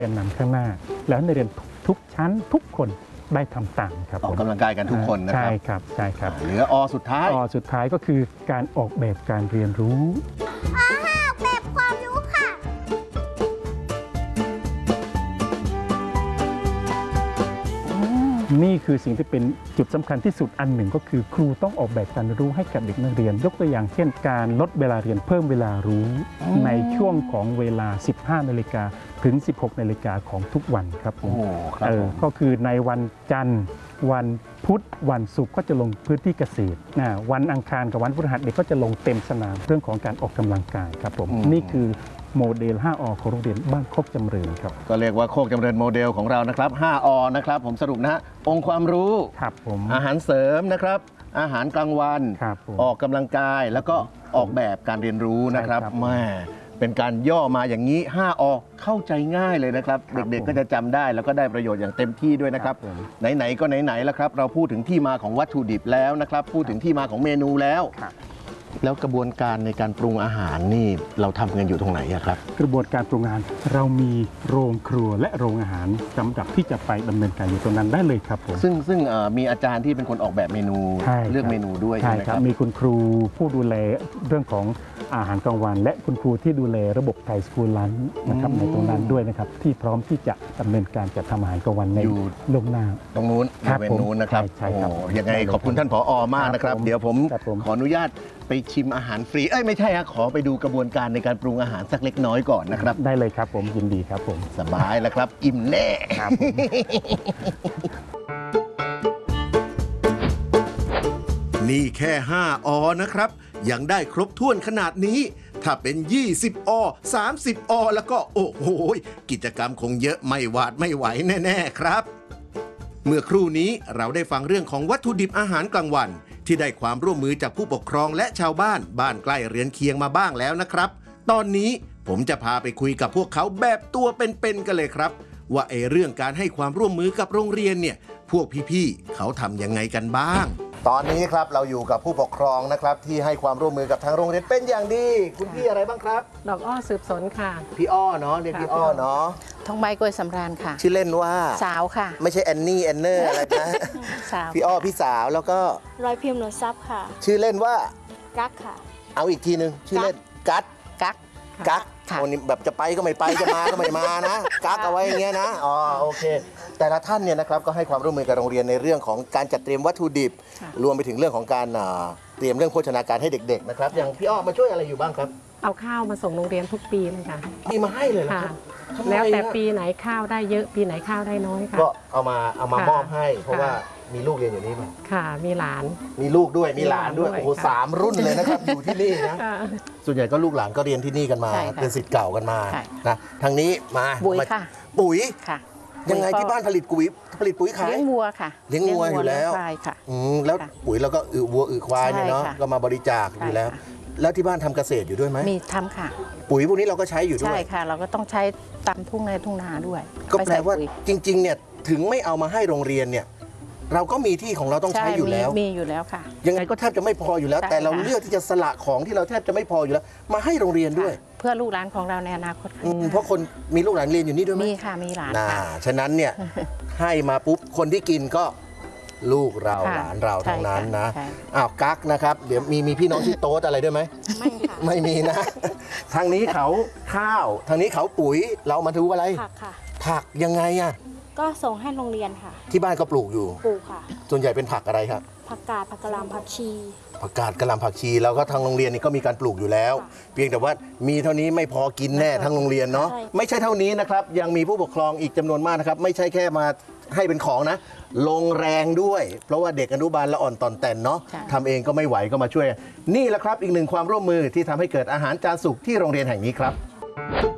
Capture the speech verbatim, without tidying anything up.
นนำข้างหน้าแล้วในเรียนทุกชั้นทุกคนได้ทำตามครับออกกำลังกายกันทุกคนนะครับใช่ครับใช่ครับเหลืออสุดท้ายอสุดท้ายก็คือการออกแบบการเรียนรู้ออกแบบความรู้ค่ะนี่คือสิ่งที่เป็นจุดสำคัญที่สุดอันหนึ่งก็คือครูต้องออกแบบการรู้ให้กับเด็กนักเรียนยกตัวอย่างเช่นการลดเวลาเรียนเพิ่มเวลารู้ในช่วงของเวลา สิบห้านาฬิกาถึง สิบหกนาฬิกาของทุกวันครับผมเออก็คือในวันจันทร์วันพุธวันศุกร์ก็จะลงพื้นที่เกษตรวันอังคารกับวันพฤหัสเด็กก็จะลงเต็มสนามเรื่องของการออกกำลังกายครับผมนี่คือโมเดล ห้า อ ของโรงเรียนบ้านโคกจำเริญครับก็เรียกว่าโคกจำเริญโมเดลของเรานะครับ ห้า อ นะครับผมสรุปนะองค์ความรู้ครับผมอาหารเสริมนะครับอาหารกลางวันออกกำลังกายแล้วก็ออกแบบการเรียนรู้นะครับแม่เป็นการย่อมาอย่างนี้ ห้า อ เข้าใจง่ายเลยนะครับเด็กๆก็จะจำได้แล้วก็ได้ประโยชน์อย่างเต็มที่ด้วยนะครับไหนๆก็ไหนๆแล้วครับเราพูดถึงที่มาของวัตถุดิบแล้วนะครับพูดถึงที่มาของเมนูแล้วแล้วกระบวนการในการปรุงอาหารนี่เราทำกันอยู่ตรงไหนครับกระบวนการปรุงอาหารเรามีโรงครัวและโรงอาหารสำหรับที่จะไปดำเนินการอยู่ตรงนั้นได้เลยครับผมซึ่งซึ่งมีอาจารย์ที่เป็นคนออกแบบเมนูเลือกเมนูด้วยใช่ไหมครับมีคุณครูผู้ดูแลเรื่องของอาหารกลางวันและคุณครูที่ดูแลระบบไทยสคูลลันนะครับในตรงนั้นด้วยนะครับที่พร้อมที่จะดำเนินการจัดทำอาหารกลางวันในโรงนาตรงนู้นบริเวณนู้นนะครับโอ้ยังไงขอบคุณท่านผอ.มากนะครับเดี๋ยวผมขออนุญาตไปชิมอาหารฟรีเอ้ยไม่ใช่ครับขอไปดูกระบวนการในการปรุงอาหารสักเล็กน้อยก่อนนะครับได้เลยครับผมยินดีครับผมสบายแล้วครับอิ่มแน่ครับนี่แค่ ห้า อ นะครับยังได้ครบถ้วนขนาดนี้ถ้าเป็น ยี่สิบ อ สามสิบ อ แล้วก็โอ้โหกิจกรรมคงเยอะไม่หวาดไม่ไหวแน่ๆครับเมื่อครู่นี้เราได้ฟังเรื่องของวัตถุดิบอาหารกลางวันที่ได้ความร่วมมือจากผู้ปกครองและชาวบ้านบ้านใกล้เรือนเคียงมาบ้างแล้วนะครับตอนนี้ผมจะพาไปคุยกับพวกเขาแบบตัวเป็นๆกันเลยครับว่าไอ้เรื่องการให้ความร่วมมือกับโรงเรียนเนี่ยพวกพี่ๆเขาทำยังไงกันบ้างตอนนี้ครับเราอยู่กับผู้ปกครองนะครับที่ให้ความร่วมมือกับทางโรงเรียนเป็นอย่างดีคุณพี่อะไรบ้างครับดอกอ้อสืบสนค่ะพี่อ้อเนาะเรียกพี่อ้อเนาะทองใบกล้วยสำราญค่ะชื่อเล่นว่าสาวค่ะไม่ใช่แอนนี่แอนเนอร์อะไรนะสาวพี่อ้อพี่สาวแล้วก็รอยพิมพ์หนวดซับค่ะชื่อเล่นว่ากั๊กค่ะเอาอีกทีนึงชื่อเล่นกั๊กกั๊กกั๊กคนนี้แบบจะไปก็ไม่ไปจะมาก็ไม่มานะกั๊กเอาไว้อย่างเงี้ยนะอ๋อโอเคแต่ละท่านเนี่ยนะครับก็ให้ความร่วมมือกับโรงเรียนในเรื่องของการจัดเตรียมวัตถุดิบรวมไปถึงเรื่องของการเตรียมเรื่องโภชนาการให้เด็กๆนะครับอย่างพี่อ้อมาช่วยอะไรอยู่บ้างครับเอาข้าวมาส่งโรงเรียนทุกปีเลยค่ะมีมาให้เลยเหรอครับแล้วแต่ปีไหนข้าวได้เยอะปีไหนข้าวได้น้อยค่ะก็เอามาเอามามอบให้เพราะว่ามีลูกเรียนอยู่นี่มั้ยค่ะมีหลานมีลูกด้วยมีหลานด้วยโอ้โหสามรุ่นเลยนะครับอยู่ที่นี่นะส่วนใหญ่ก็ลูกหลานก็เรียนที่นี่กันมาเป็นศิษย์เก่ากันมานะทางนี้มาปุ๋ยค่ะปุ๋ยค่ะยังไงที่บ้านผลิตปุ๋ยผลิตปุ๋ยขายเลี้ยงวัวค่ะเลี้ยงวัวอยู่แล้วอืมแล้วปุ๋ยแล้วก็อึวัวอึควายเนี่ยเนาะก็มาบริจาคอยู่แล้วแล้วที่บ้านทำเกษตรอยู่ด้วยไหมมีทำค่ะปุ๋ยพวกนี้เราก็ใช้อยู่ด้วยใช่ค่ะเราก็ต้องใช้ตามทุ่งในทุ่งนาด้วยก็แปลว่าจริงๆเนี่ยถึงไม่เอามาให้โรงเรียนเนี่ยเราก็มีที่ของเราต้องใช้อยู่แล้วมีอยู่แล้วค่ะยังไงก็แทบจะไม่พออยู่แล้วแต่เราเลือกที่จะสละของที่เราแทบจะไม่พออยู่แล้วมาให้โรงเรียนด้วยเพื่อลูกหลานของเราในอนาคตเพราะคนมีลูกหลานเรียนอยู่นี่ด้วยไหมมีค่ะมีหลานค่ะฉะนั้นเนี่ยให้มาปุ๊บคนที่กินก็ลูกเราหลานเราทั้งนั้นนะอ้าวกั๊กนะครับเดี๋ยวมีมีพี่น้องที่โต๊ดอะไรด้วยไหมไม่ค่ะไม่มีนะทางนี้เขาข้าวทางนี้เขาปุ๋ยเรามาดูอะไรผักค่ะผักยังไงอ่ะก็ส่งให้โรงเรียนค่ะที่บ้านก็ปลูกอยู่ปลูกค่ะส่วนใหญ่เป็นผักอะไรครับผักกาดผักกะหล่ำผักชีผักกาดกะหล่ำผักชีแล้วก็ทางโรงเรียนนี่ก็มีการปลูกอยู่แล้วเพียงแต่ว่ามีเท่านี้ไม่พอกินแน่ทั้งโรงเรียนเนาะไม่ใช่เท่านี้นะครับยังมีผู้ปกครองอีกจำนวนมากนะครับไม่ใช่แค่มาให้เป็นของนะลงแรงด้วยเพราะว่าเด็กอนุบาลละอ่อนตอนแต่นเนาะทำเองก็ไม่ไหวก็มาช่วยนี่แหละครับอีกหนึ่งความร่วมมือที่ทำให้เกิดอาหารจานสุกที่โรงเรียนแห่งนี้ครับ